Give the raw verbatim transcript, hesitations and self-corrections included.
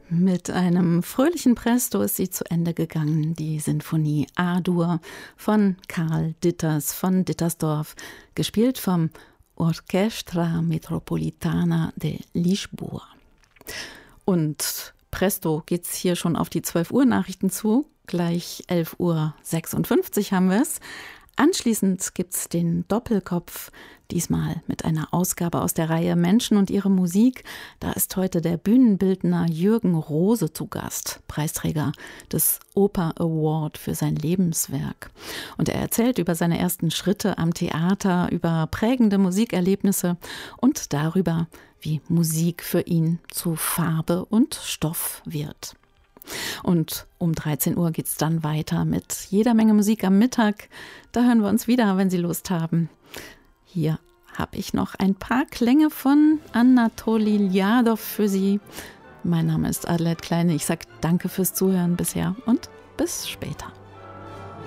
Mit einem fröhlichen Presto ist sie zu Ende gegangen, die Sinfonie A-Dur von Karl Ditters von Dittersdorf, gespielt vom Orchestra Metropolitana de Lisboa. Und presto geht's hier schon auf die zwölf Uhr Nachrichten zu, gleich elf Uhr sechsundfünfzig haben wir es. Anschließend gibt's den Doppelkopf, diesmal mit einer Ausgabe aus der Reihe Menschen und ihre Musik. Da ist heute der Bühnenbildner Jürgen Rose zu Gast, Preisträger des Oper Award für sein Lebenswerk. Und er erzählt über seine ersten Schritte am Theater, über prägende Musikerlebnisse und darüber, wie Musik für ihn zu Farbe und Stoff wird. Und um dreizehn Uhr geht's dann weiter mit jeder Menge Musik am Mittag. Da hören wir uns wieder, wenn Sie Lust haben. Hier habe ich noch ein paar Klänge von Anatoli Ljadow für Sie. Mein Name ist Adelheid Kleine. Ich sage danke fürs Zuhören bisher und bis später.